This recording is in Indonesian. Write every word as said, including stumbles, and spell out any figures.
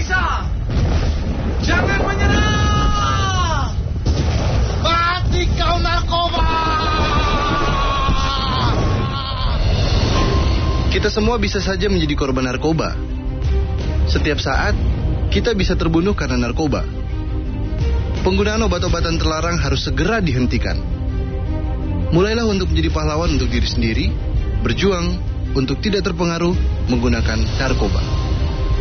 bisa. Jangan menyerah. Mati kau narkoba. Kita semua bisa saja menjadi korban narkoba. Setiap saat, kita bisa terbunuh karena narkoba. Penggunaan obat-obatan terlarang harus segera dihentikan. Mulailah untuk menjadi pahlawan untuk diri sendiri, berjuang untuk tidak terpengaruh menggunakan narkoba.